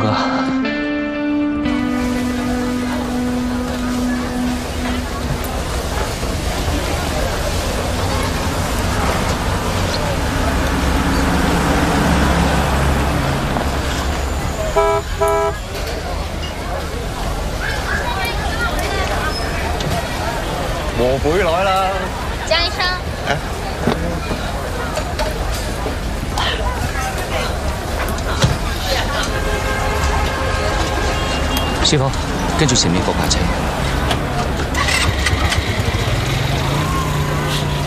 哥。我回来啦！ 江医生。 师傅，跟住前面嗰架車。